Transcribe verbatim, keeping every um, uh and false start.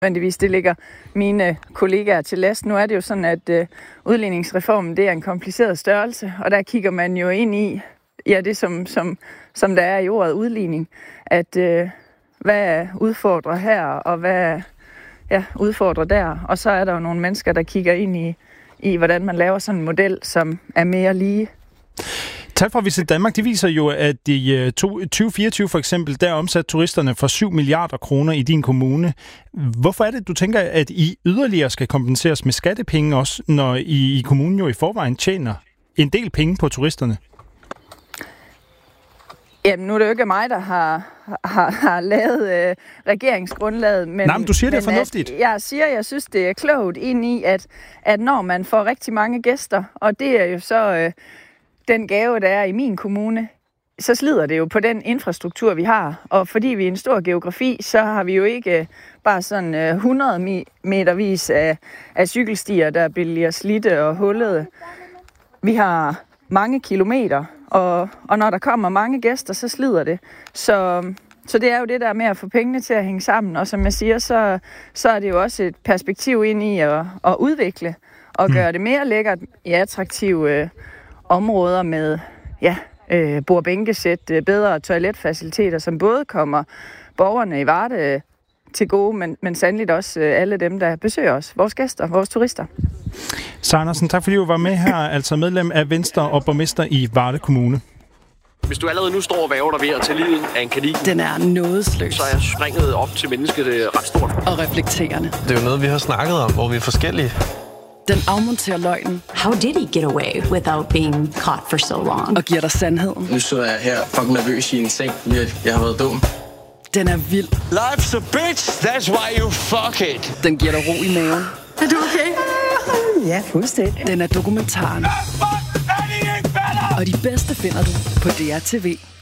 nødvendigvis det ligger mine kollegaer til last. Nu er det jo sådan, at øh, udligningsreformen, det er en kompliceret størrelse, og der kigger man jo ind i, ja, det som, som, som der er i ordet udligning, at øh, hvad udfordrer her, og hvad ja, udfordrer der, og så er der jo nogle mennesker, der kigger ind i, i hvordan man laver sådan en model, som er mere lige. Tal fra Visit Danmark, de viser jo, at i tyve fireogtyve for eksempel, der omsat turisterne for syv milliarder kroner i din kommune. Hvorfor er det, du tænker, at I yderligere skal kompenseres med skattepenge også, når I i kommunen jo i forvejen tjener en del penge på turisterne? Jamen, nu er det jo ikke mig, der har, har, har lavet øh, regeringsgrundlaget. Men, Nej, men du siger, det er fornuftigt. At, jeg siger, jeg synes, det er klogt ind i, at, at når man får rigtig mange gæster, og det er jo så øh, den gave, der er i min kommune, så slider det jo på den infrastruktur, vi har. Og fordi vi er en stor geografi, så har vi jo ikke øh, bare sådan øh, hundrede metervis af, af cykelstier, der bliver slidte og hullede. Vi har mange kilometer, og, og når der kommer mange gæster, så slider det. Så, så det er jo det der med at få pengene til at hænge sammen, og som jeg siger, så, så er det jo også et perspektiv ind i at, at udvikle og gøre mm. det mere lækkert i attraktive øh, områder med ja, øh, bordbænkesæt, øh, bedre toiletfaciliteter, som både kommer borgerne i Varde til gode, men, men sandelig også øh, alle dem, der besøger os, vores gæster, vores turister. Sara Andersen, tak fordi du var med her, altså medlem af Venstre og borgmester i Varde Kommune. Hvis du allerede nu står og væver dig ved at tage livet af en kanin, den er nådesløs. Så er springet op til mennesket ret stort. Og reflekterende. Det er jo noget, vi har snakket om, hvor vi er forskellige. Den afmonterer løgnen. How did he get away without being caught for so long? Og giver dig sandheden. Nu så jeg her fucking nervøs i en seng, jeg har været dum. Den er vild. Life's a bitch, that's why you fuck it. Den giver dig ro i maven. Er du okay? Ja, fuldstændig. Den er dokumentaren. Og de bedste finder du på D R T V.